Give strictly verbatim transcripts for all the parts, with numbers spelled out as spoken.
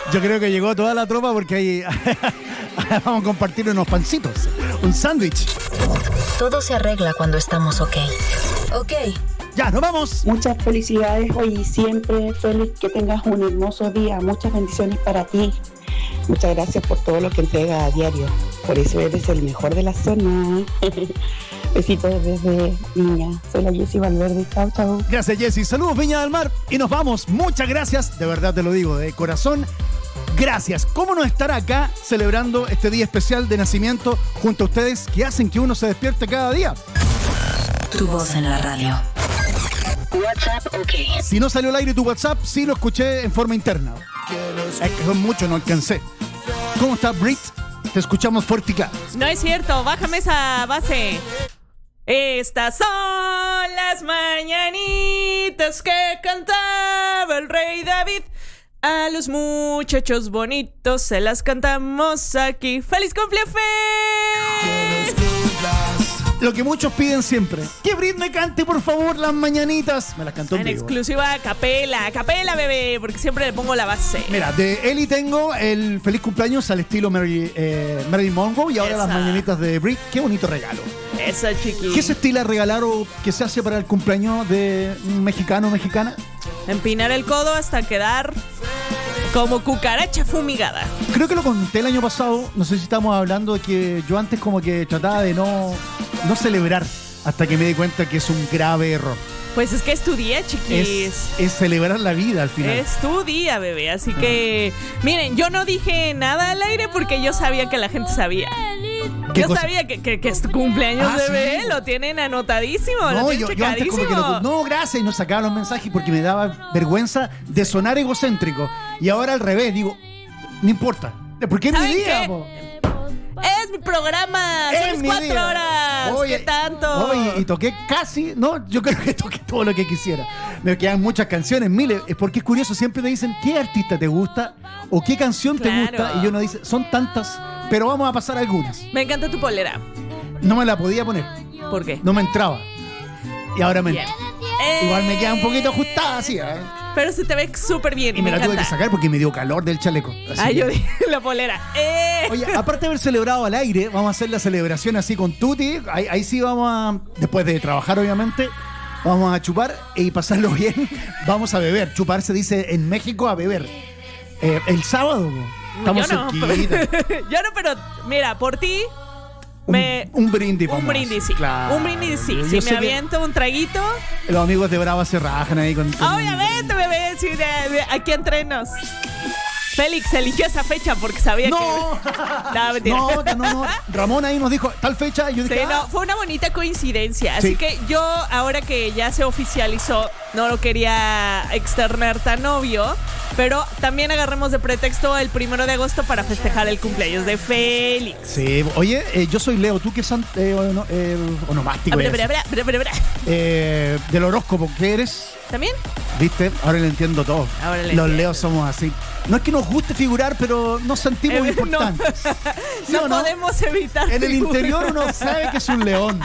Yo creo que llegó toda la tropa porque ahí vamos a compartir unos pancitos, un sándwich. Todo se arregla cuando estamos ok. Ok. Ya, nos vamos. Muchas felicidades hoy y siempre, Félix, que tengas un hermoso día. Muchas bendiciones para ti. Muchas gracias por todo lo que entrega a diario. Por eso eres el mejor de la zona. Besitos desde Viña. Soy la Jessy Valverde. Chau, chau. Gracias, Jessy. Saludos, Viña del Mar. Y nos vamos. Muchas gracias. De verdad te lo digo, de corazón. Gracias. ¿Cómo no estar acá celebrando este día especial de nacimiento junto a ustedes que hacen que uno se despierte cada día? Tu voz en la radio. WhatsApp, ok. Si no salió al aire tu WhatsApp, sí lo escuché en forma interna. Es que son muchos, no alcancé. ¿Cómo está, Brit? Te escuchamos fuerte y claro. No es cierto, bájame esa base. Estas son las mañanitas que cantaba el rey David. A los muchachos bonitos se las cantamos aquí. ¡Feliz cumpleaños! Lo que muchos piden siempre. Que Brit me cante, por favor, las mañanitas. Me las cantó en En vivo. exclusiva, capela, capela, bebé, porque siempre le pongo la base. Mira, de Eli tengo el feliz cumpleaños al estilo Mary, eh, Marilyn Monroe y ahora Esa. las mañanitas de Brit. Qué bonito regalo. Esa chiqui. ¿Qué se estila regalar o qué se hace para el cumpleaños de un mexicano o mexicana? Empinar el codo hasta quedar como cucaracha fumigada. Creo que lo conté el año pasado. No sé si estamos hablando de que yo antes como que trataba de no, no celebrar hasta que me di cuenta que es un grave error. Pues es que es tu día, chiquis. Es, es celebrar la vida al final. Es tu día, bebé. Así que, miren, yo no dije nada al aire porque yo sabía que la gente sabía. ¿Qué Yo cosa? sabía que, que, que es tu cumpleaños, Ah, bebé. sí. Lo tienen anotadísimo. No, lo tienen yo, yo antes como que checadísimo. lo, no, gracias, y nos sacaba los mensajes porque me daba vergüenza de sonar egocéntrico. Y ahora al revés, digo, no importa, porque es mi ¿Saben día, qué? po. Es mi programa. Es Son mis mi cuatro día. horas. Oye, ¿Qué tanto? Oye, y toqué casi, no, yo creo que toqué todo lo que quisiera. Me quedan muchas canciones, miles, es porque es curioso, siempre te dicen qué artista te gusta o qué canción te Claro. gusta y uno dice, son tantas, pero vamos a pasar algunas. Me encanta tu polera. No me la podía poner, ¿Por qué? no me entraba. Y ahora me Bien. entra. Eh, Igual me queda un poquito ajustada así, ¿eh? Pero se te ve súper bien. Y me, la encanta. tuve que sacar porque me dio calor del chaleco. Así Ay, que- yo dije la polera. Eh. Oye, aparte de haber celebrado al aire, vamos a hacer la celebración así con Tuti. Ahí, ahí sí vamos a, después de trabajar obviamente, vamos a chupar y pasarlo bien. Vamos a beber. Chupar se dice en México a beber. Eh, el sábado, estamos yo no, cerquita. pero, yo no, pero mira, por ti Un, me un brindis, un vamos a brindis, hacer. sí. Claro. Un brindis, sí. Yo Si sé me que aviento un traguito, los amigos de Brava se rajan ahí con... con- obviamente, bebé, sí, de- de- aquí entrenos. Félix eligió esa fecha porque sabía No. que... No, mentira. No, no, no. Ramón ahí nos dijo tal fecha y yo Sí, dije, no, ah, fue una bonita coincidencia. Así Sí. que yo, ahora que ya se oficializó, no lo quería externar tan obvio, pero también agarremos de pretexto el primero de agosto para festejar el cumpleaños de Félix. sí, oye, eh, yo soy Leo, ¿tú qué son eh, ono- eh, onomástico? Bra, iba a bra, decir. bra, bra, bra, bra. Eh, del horóscopo, ¿qué eres? ¿También? ¿Viste? Ahora le entiendo todo. Ahora le Los entiendo. Leos somos así. No es que nos guste figurar, pero nos sentimos Eh, no. importantes. ¿Sí No o no? podemos evitar. En el figurar. interior uno sabe que es un león.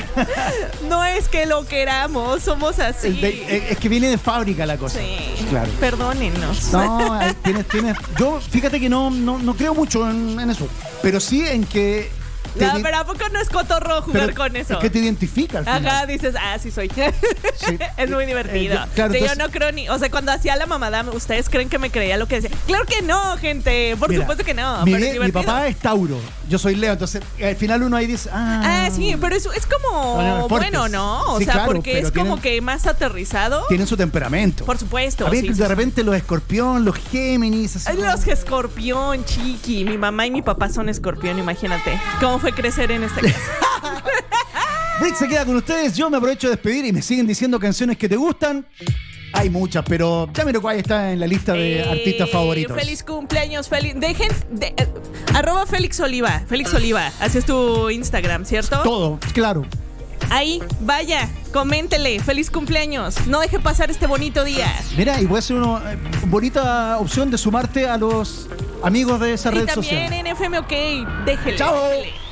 No es que lo queramos, somos así. El de- eh, es que viene de fábrica la cosa. Sí. Claro. Perdónenos. No, eh, tienes, tienes. Yo, fíjate que no, no, no creo mucho en, en eso. Pero sí en que. te No, di- pero ¿a poco no es cotorro jugar pero con eso? Es que te identifica al final. Ajá, dices, ah, sí soy. Sí. Es muy divertido. Eh, claro, Sí, entonces- yo no creo ni... O sea, cuando hacía la mamada, ¿ustedes creen que me creía lo que decía? ¡Claro que no, gente! Por Mira, supuesto que no, Mi, pero es vie- mi divertido. papá es Tauro. Yo soy Leo. Entonces, al final uno ahí dice. Ah, Ah, sí, pero eso es como... Bueno, fuertes. Bueno, ¿no? O Sí, sea, claro, porque pero es como tienen- que más aterrizado. Tienen su temperamento. Por supuesto. A mí sí, de sí, sí. repente los escorpión, los Géminis, así. Ay, como- los escorpión, chiqui. Mi mamá y mi papá son escorpión, imagínate. ¿Cómo fue crecer en esta casa? Brit se queda con ustedes. Yo me aprovecho de despedir y me siguen diciendo canciones que te gustan. Hay muchas, pero Jamiroquai está en la lista de Eh, artistas favoritos. Feliz cumpleaños, feliz. Dejen. De, eh, arroba Félix Oliva. Félix Oliva. Así es tu Instagram, ¿cierto? Todo, claro. Ahí, vaya, coméntele. Feliz cumpleaños. No deje pasar este bonito día. Mira, y puede ser una eh, bonita opción de sumarte a los amigos de esa Y red también social. en F M OK. Déjele. Chao. déjele.